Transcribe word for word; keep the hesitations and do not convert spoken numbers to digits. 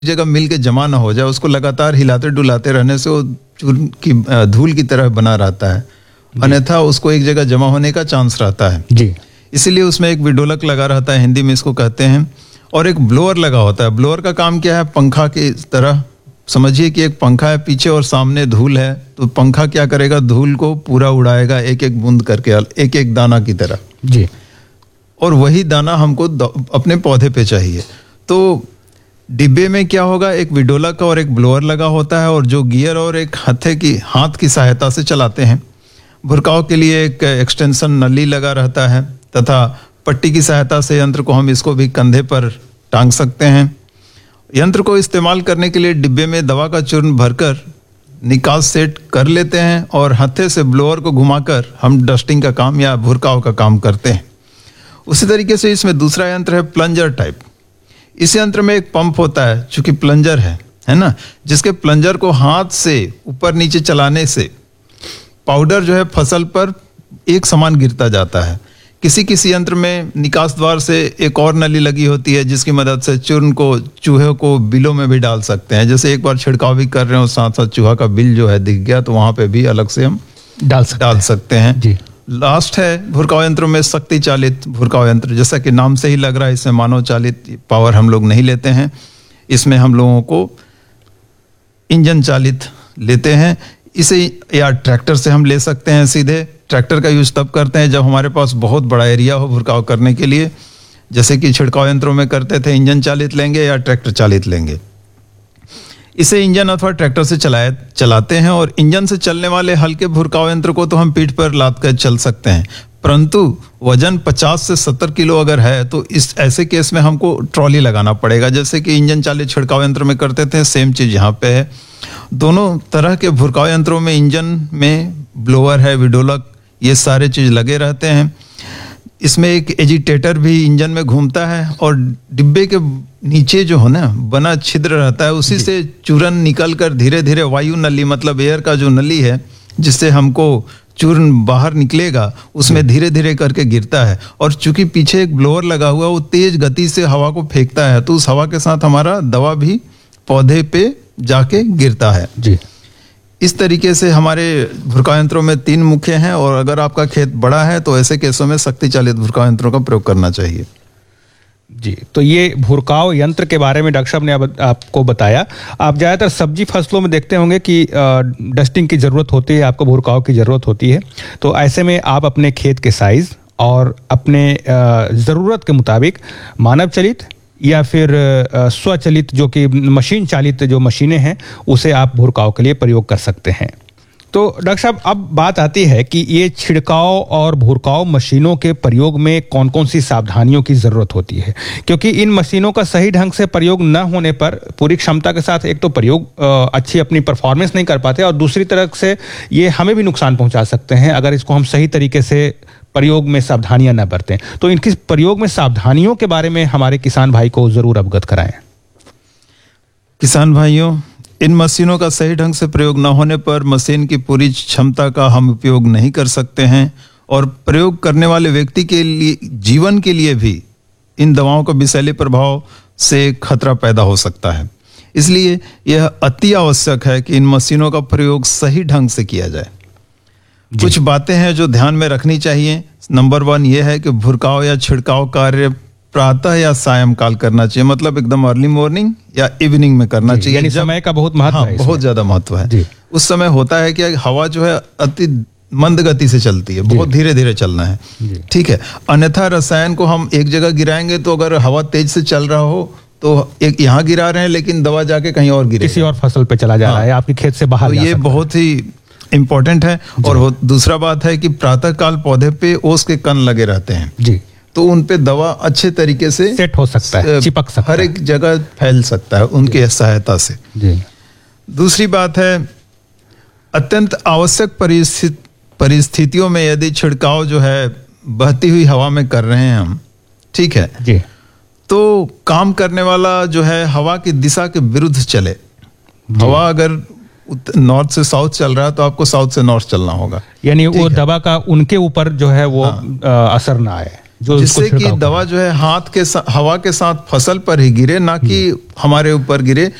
जगह मिल के जमा ना हो जाए, उसको लगातार हिलाते डुलाते रहने से वो चूर्ण की धूल की तरह बना रहता है, अन्यथा उसको एक जगह जमा होने का चांस रहता है जी। इसीलिए उसमें एक विडोलक लगा रहता है, हिंदी में इसको कहते हैं, और एक ब्लोअर लगा होता है। ब्लोअर का काम क्या है? पंखा की तरह समझिए कि एक पंखा है पीछे और सामने धूल है, तो पंखा क्या करेगा? धूल को पूरा उड़ाएगा एक एक बूंद करके, एक एक दाना की तरह जी। और वही दाना हमको अपने पौधे पे चाहिए। तो डिब्बे में क्या होगा? एक विडोलक और एक ब्लोअर लगा होता है, और जो गियर और एक हथे की हाथ की सहायता से चलाते हैं। भुरकाव के लिए एक एक्सटेंशन नली लगा रहता है, तथा पट्टी की सहायता से यंत्र को हम इसको भी कंधे पर टांग सकते हैं। यंत्र को इस्तेमाल करने के लिए डिब्बे में दवा का चूर्ण भरकर निकास सेट कर लेते हैं, और हथे से ब्लोअर को घुमाकर हम डस्टिंग का काम या भुरकाव का काम करते हैं। उसी तरीके से इसमें दूसरा यंत्र है प्लंजर टाइप। इस यंत्र में एक पंप होता है, चूंकि प्लंजर है है ना, जिसके प्लंजर को हाथ से ऊपर नीचे चलाने से पाउडर जो है फसल पर एक समान गिरता जाता है। किसी किसी यंत्र में निकास द्वार से एक और नली लगी होती है, जिसकी मदद से चूर्ण को चूहे को बिलों में भी डाल सकते हैं। जैसे एक बार छिड़काव भी कर रहे हो, साथ साथ चूहा का बिल जो है दिख गया, तो वहां पे भी अलग से हम डाल सकते डाल हैं। सकते हैं जी। लास्ट है भुरकाव यंत्रों में शक्ति चालित भुरकाव यंत्र। जैसा कि नाम से ही लग रहा है, इसमें मानव चालित पावर हम लोग नहीं लेते हैं। इसमें हम लोगों को इंजन चालित लेते हैं। इसे या ट्रैक्टर से हम ले सकते हैं सीधे। ट्रैक्टर का यूज तब करते हैं जब हमारे पास बहुत बड़ा एरिया हो भुरकाव करने के लिए, जैसे कि छिड़काव यंत्रों में करते थे। इंजन चालित लेंगे या ट्रैक्टर चालित लेंगे। इसे इंजन अथवा ट्रैक्टर से चलाए चलाते हैं, और इंजन से चलने वाले हल्के भुरकाव यंत्र को तो हम पीठ पर लाद कर चल सकते हैं, परंतु वजन पचास से सत्तर किलो अगर है तो इस ऐसे केस में हमको ट्रॉली लगाना पड़ेगा। जैसे कि इंजन चालित छिड़काव यंत्र में करते थे, सेम चीज यहाँ पे है। दोनों तरह के भुरकाव यंत्रों में इंजन में ब्लोअर है, विडोलक, ये सारे चीज लगे रहते हैं। इसमें एक एजिटेटर भी इंजन में घूमता है, और डिब्बे के नीचे जो है ना बना छिद्र रहता है, उसी से चूर्ण निकल कर धीरे धीरे वायु नली, मतलब एयर का जो नली है जिससे हमको चूर्ण बाहर निकलेगा, उसमें धीरे धीरे करके गिरता है। और चूंकि पीछे एक ब्लोअर लगा हुआ, वो तेज गति से हवा को फेंकता है, तो उस हवा के साथ हमारा दवा भी पौधे पे जाके गिरता है। जी। इस तरीके से हमारे भुरकाव यंत्रों में तीन मुख्य हैं, और अगर आपका खेत बड़ा है तो ऐसे केसों में शक्ति चालित भुरकाव यंत्रों का प्रयोग करना चाहिए। जी, तो ये भुरकाव यंत्र के बारे में डॉक्टर साहब ने आप, आपको बताया। आप ज़्यादातर सब्जी फसलों में देखते होंगे कि डस्टिंग की ज़रूरत होती है, आपको भुरकाव की ज़रूरत होती है। तो ऐसे में आप अपने खेत के साइज़ और अपने ज़रूरत के मुताबिक मानव चलित या फिर स्वचालित, जो कि मशीन चालित जो मशीनें हैं, उसे आप भुरकाव के लिए प्रयोग कर सकते हैं। तो डॉक्टर साहब, अब बात आती है कि ये छिड़काव और भुरकाव मशीनों के प्रयोग में कौन कौन सी सावधानियों की ज़रूरत होती है, क्योंकि इन मशीनों का सही ढंग से प्रयोग न होने पर पूरी क्षमता के साथ एक तो प्रयोग अच्छी अपनी परफॉर्मेंस नहीं कर पाते, और दूसरी तरफ से ये हमें भी नुकसान पहुंचा सकते हैं अगर इसको हम सही तरीके से प्रयोग में सावधानियां न बरतें। तो इनकी प्रयोग में सावधानियों के बारे में हमारे किसान भाई को जरूर अवगत कराएं। किसान भाइयों, इन मशीनों का सही ढंग से प्रयोग न होने पर मशीन की पूरी क्षमता का हम उपयोग नहीं कर सकते हैं, और प्रयोग करने वाले व्यक्ति के लिए जीवन के लिए भी इन दवाओं का विषैले प्रभाव से खतरा पैदा हो सकता है। इसलिए यह अति आवश्यक है कि इन मशीनों का प्रयोग सही ढंग से किया जाए। कुछ बातें हैं जो ध्यान में रखनी चाहिए। नंबर वन ये है कि भुरकाव या छिड़काव कार्य प्रातः या सायं काल करना चाहिए, मतलब एकदम अर्ली मॉर्निंग या इवनिंग में करना चाहिए। यानी समय का बहुत महत्व हाँ, है, बहुत ज्यादा महत्व है। उस समय होता है कि हवा जो है अति मंद गति से चलती है, बहुत धीरे धीरे चलना है, ठीक है। अन्यथा रसायन को हम एक जगह गिराएंगे, तो अगर हवा तेज से चल रहा हो तो एक यहाँ गिरा रहे हैं, लेकिन दवा जाके कहीं और गिरे, किसी और फसल पे चला जा रहा है, आपके खेत से बाहर। तो ये बहुत ही इम्पोर्टेंट है। और दूसरा बात है कि प्रातः काल पौधे पे ओस के कण लगे रहते हैं जी, तो उन पे दवा अच्छे तरीके से सेट हो सकता है, चिपक सकता है, हर एक जगह फैल सकता है उनके सहायता से जी। दूसरी बात है, अत्यंत आवश्यक परिस्थिति परिस्थितियों में यदि छिड़काव जो है बहती हुई हवा में कर रहे हैं हम, ठीक है जी, तो काम करने वाला जो है हवा की दिशा के विरुद्ध चले। हवा अगर नॉर्थ से साउथ चल रहा है तो आपको साउथ से नॉर्थ चलना होगा, यानी वो दवा का उनके ऊपर जो है वो हाँ। असर ना आए। जो जिससे कि दवा जो है हाथ के हवा के साथ फसल पर ही गिरे, ना कि हमारे ऊपर गिरे।